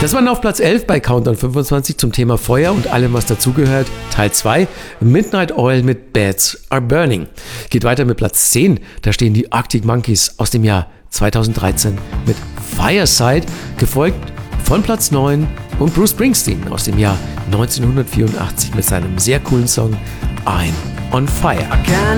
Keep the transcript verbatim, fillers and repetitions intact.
Das war auf Platz elf bei Countdown fünfundzwanzig zum Thema Feuer und allem, was dazugehört. Teil zwei, Midnight Oil mit Beds Are Burning. Geht weiter mit Platz zehn, da stehen die Arctic Monkeys aus dem Jahr zweitausenddreizehn mit Fireside, gefolgt von Platz neun und Bruce Springsteen aus dem Jahr neunzehnhundertvierundachtzig mit seinem sehr coolen Song I'm on Fire.